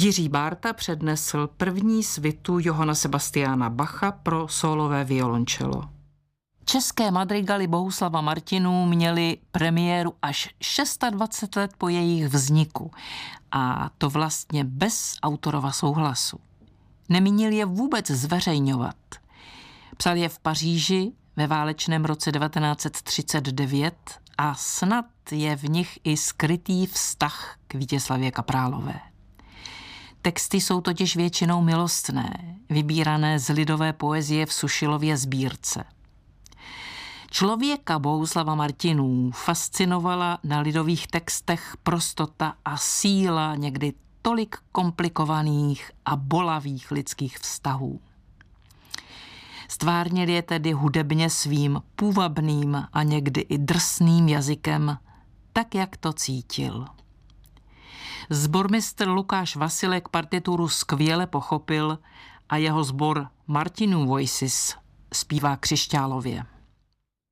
Jiří Bárta přednesl první svitu Johana Sebastiana Bacha pro sólové violoncello. České madrigaly Bohuslava Martinů měly premiéru až 26 let po jejich vzniku a to vlastně bez autorova souhlasu. Nemínil je vůbec zveřejňovat. Psal je v Paříži ve válečném roce 1939 a snad je v nich i skrytý vztah k Vítězslavě Kaprálové. Texty jsou totiž většinou milostné, vybírané z lidové poezie v Sušilově sbírce. Člověka Bohuslava Martinů fascinovala na lidových textech prostota a síla někdy tolik komplikovaných a bolavých lidských vztahů. Stvárnil je tedy hudebně svým půvabným a někdy i drsným jazykem, tak jak to cítil. Sbormistr Lukáš Vasilek partituru skvěle pochopil a jeho sbor Martinů Voices zpívá křišťálově.